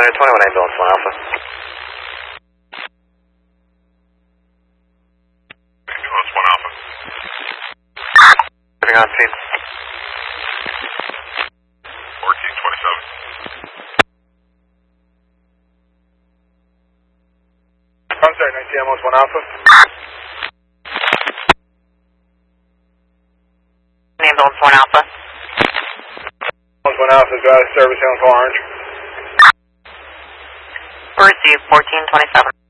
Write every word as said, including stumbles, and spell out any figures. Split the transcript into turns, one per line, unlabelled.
Center twenty-one Ambulance one Alpha.
Ambulance one Alpha.
Moving on scene.
fourteen twenty-seven.
I'm sorry, nineteen Ambulance one Alpha.
Ambulance one Alpha.
Ambulance one Alpha is out of service, Alpha Orange.
Receive fourteen twenty-seven.